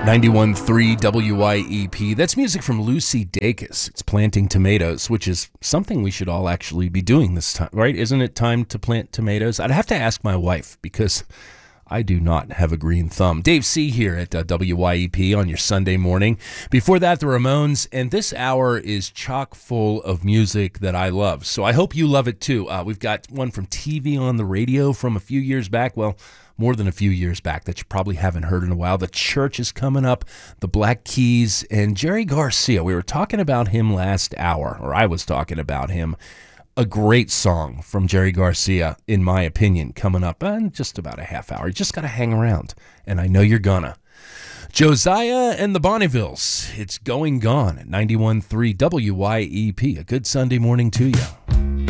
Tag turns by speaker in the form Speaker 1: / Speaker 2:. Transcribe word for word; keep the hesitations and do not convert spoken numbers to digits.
Speaker 1: ninety-one point three W Y E P. That's music from Lucy Dacus. It's Planting Tomatoes, which is something we should all actually be doing this time, right? Isn't it time to plant tomatoes? I'd have to ask my wife because I do not have a green thumb. Dave C. here at uh, W Y E P on your Sunday morning. Before that, the Ramones, and this hour is chock full of music that I love. So I hope you love it too. Uh, we've got one from T V on the radio from a few years back. Well, more than a few years back that you probably haven't heard in a while. The Church is coming up, the Black Keys, and Jerry Garcia. We were talking about him last hour, or I was talking about him. A great song from Jerry Garcia, in my opinion, coming up in just about a half hour. You just got to hang around, and I know you're gonna. Josiah and the Bonnevilles. It's Going Gone at ninety-one point three W Y E P. A good Sunday morning to you.